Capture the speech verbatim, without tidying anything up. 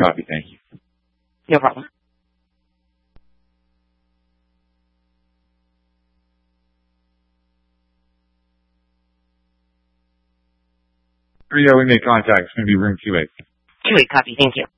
copy. Thank you. No problem. three oh, we made contact. It's going to be room two eight. two eight, copy. Thank you.